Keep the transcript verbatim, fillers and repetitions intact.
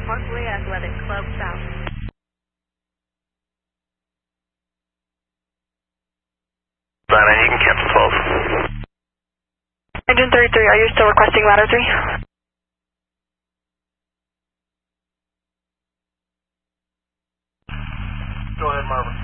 Parkway Athletic Club South. Atlanta, you can cancel twelve. Engine thirty-three, are you still requesting ladder three? Go ahead, Marvin.